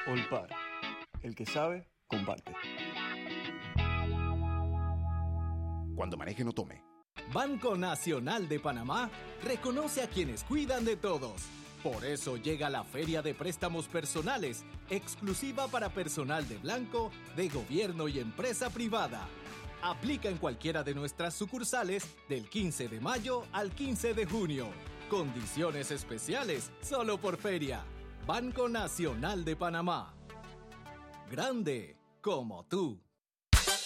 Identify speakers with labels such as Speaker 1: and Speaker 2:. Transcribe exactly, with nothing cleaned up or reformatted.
Speaker 1: Olpar, el que sabe, comparte.
Speaker 2: Cuando maneje no tome.
Speaker 3: Banco Nacional de Panamá reconoce a quienes cuidan de todos. Por eso llega la Feria de Préstamos Personales, exclusiva para personal de blanco, de gobierno y empresa privada. Aplica en cualquiera de nuestras sucursales del quince de mayo al quince de junio. Condiciones especiales solo por feria. Banco Nacional de Panamá. Grande como tú.